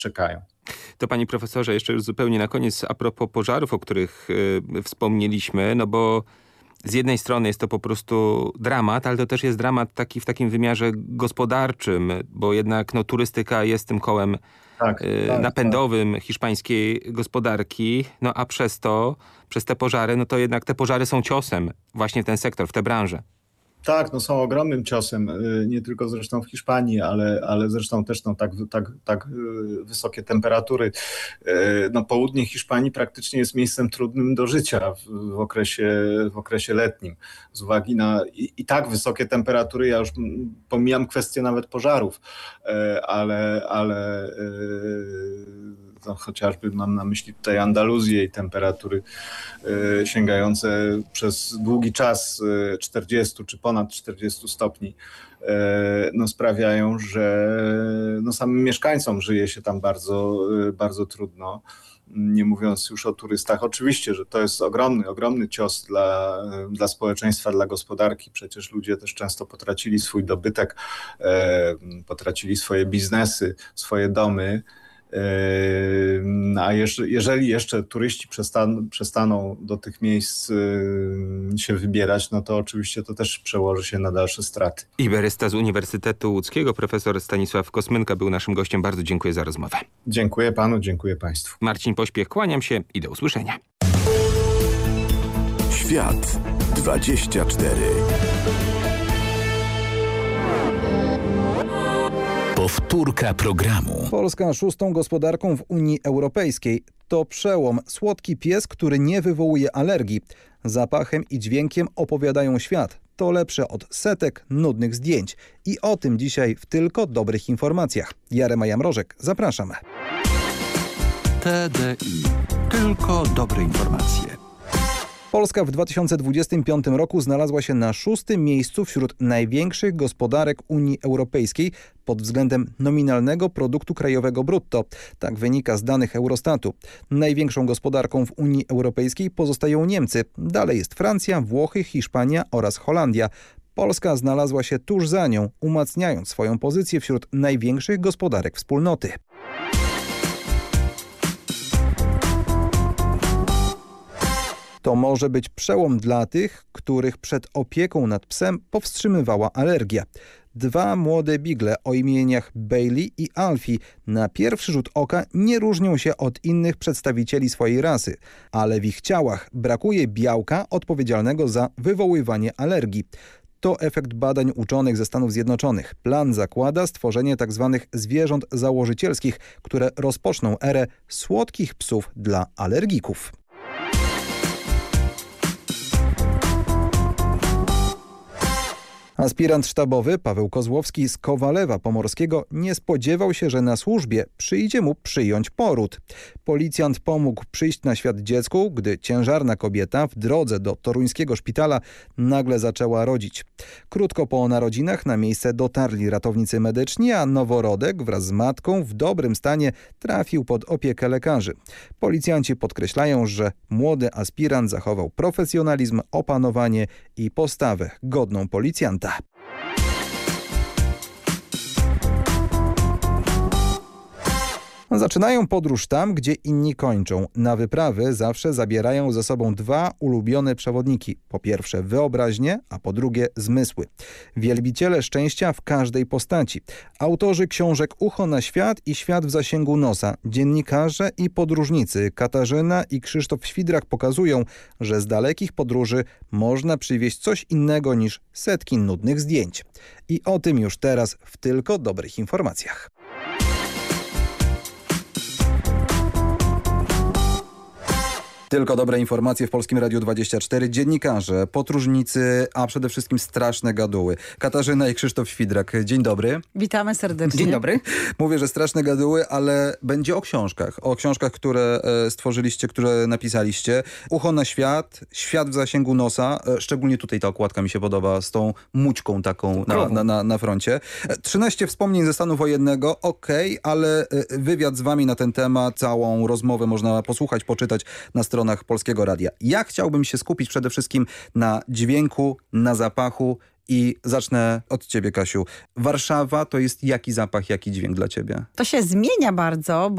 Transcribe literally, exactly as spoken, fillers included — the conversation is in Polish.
czekają. To panie profesorze, jeszcze już zupełnie na koniec a propos pożarów, o których y, wspomnieliśmy, no bo z jednej strony jest to po prostu dramat, ale to też jest dramat taki w takim wymiarze gospodarczym, bo jednak no, turystyka jest tym kołem Tak, y, tak, napędowym tak. hiszpańskiej gospodarki, no a przez to, przez te pożary, no to jednak te pożary są ciosem właśnie w ten sektor, w tę branżę. Tak, no są ogromnym ciosem, nie tylko zresztą w Hiszpanii, ale, ale zresztą też no, tak, tak, tak wysokie temperatury. No, południe Hiszpanii praktycznie jest miejscem trudnym do życia w, w, okresie, w okresie letnim. Z uwagi na i, i tak wysokie temperatury, ja już pomijam kwestię nawet pożarów, ale, ale no, chociażby mam na myśli tutaj Andaluzję i temperatury y, sięgające przez długi czas y, czterdzieści czy ponad czterdzieści stopni y, no, sprawiają, że no, samym mieszkańcom żyje się tam bardzo, y, bardzo trudno. Nie mówiąc już o turystach. Oczywiście, że to jest ogromny, ogromny cios dla, dla społeczeństwa, dla gospodarki. Przecież ludzie też często potracili swój dobytek, e, potracili swoje biznesy, swoje domy. A jeżeli jeszcze turyści przestaną, przestaną do tych miejsc się wybierać, no to oczywiście to też przełoży się na dalsze straty. Iberysta z Uniwersytetu Łódzkiego, profesor Stanisław Kosmynka był naszym gościem. Bardzo dziękuję za rozmowę. Dziękuję panu, dziękuję państwu. Marcin Pośpiech, kłaniam się i do usłyszenia. Świat dwadzieścia cztery. Powtórka programu. Polska szóstą gospodarką w Unii Europejskiej. To przełom. Słodki pies, który nie wywołuje alergii. Zapachem i dźwiękiem opowiadają świat. To lepsze od setek nudnych zdjęć. I o tym dzisiaj w Tylko Dobrych Informacjach. Jarema Jamrożek, zapraszam. T D I. Tylko dobre informacje. Polska w dwa tysiące dwudziestym piątym roku znalazła się na szóstym miejscu wśród największych gospodarek Unii Europejskiej pod względem nominalnego produktu krajowego brutto. Tak wynika z danych Eurostatu. Największą gospodarką w Unii Europejskiej pozostają Niemcy. Dalej jest Francja, Włochy, Hiszpania oraz Holandia. Polska znalazła się tuż za nią, umacniając swoją pozycję wśród największych gospodarek wspólnoty. To może być przełom dla tych, których przed opieką nad psem powstrzymywała alergia. Dwa młode bigle o imieniach Bailey i Alfie na pierwszy rzut oka nie różnią się od innych przedstawicieli swojej rasy, ale w ich ciałach brakuje białka odpowiedzialnego za wywoływanie alergii. To efekt badań uczonych ze Stanów Zjednoczonych. Plan zakłada stworzenie tzw. zwierząt założycielskich, które rozpoczną erę słodkich psów dla alergików. Aspirant sztabowy Paweł Kozłowski z Kowalewa Pomorskiego nie spodziewał się, że na służbie przyjdzie mu przyjąć poród. Policjant pomógł przyjść na świat dziecku, gdy ciężarna kobieta w drodze do toruńskiego szpitala nagle zaczęła rodzić. Krótko po narodzinach na miejsce dotarli ratownicy medyczni, a noworodek wraz z matką w dobrym stanie trafił pod opiekę lekarzy. Policjanci podkreślają, że młody aspirant zachował profesjonalizm, opanowanie i postawę godną policjanta. Zaczynają podróż tam, gdzie inni kończą. Na wyprawy zawsze zabierają ze sobą dwa ulubione przewodniki. Po pierwsze wyobraźnię, a po drugie zmysły. Wielbiciele szczęścia w każdej postaci. Autorzy książek Ucho na świat i Świat w zasięgu nosa. Dziennikarze i podróżnicy Katarzyna i Krzysztof Świdrak pokazują, że z dalekich podróży można przywieźć coś innego niż setki nudnych zdjęć. I o tym już teraz w Tylko Dobrych Informacjach. Tylko dobre informacje w Polskim Radiu dwadzieścia cztery. Dziennikarze, podróżnicy, a przede wszystkim straszne gaduły. Katarzyna i Krzysztof Świdrak. Dzień dobry. Witamy serdecznie. Dzień dobry. Mówię, że straszne gaduły, ale będzie o książkach. O książkach, które e, stworzyliście, które napisaliście. Ucho na świat, Świat w zasięgu nosa. E, szczególnie tutaj ta okładka mi się podoba z tą mućką taką na, na, na, na froncie. E, trzynaście wspomnień ze stanu wojennego. Okej, okay, ale e, wywiad z wami na ten temat, całą rozmowę można posłuchać, poczytać na stronie Polskiego Radia. Ja chciałbym się skupić przede wszystkim na dźwięku, na zapachu i zacznę od ciebie, Kasiu. Warszawa to jest jaki zapach, jaki dźwięk dla ciebie? To się zmienia bardzo,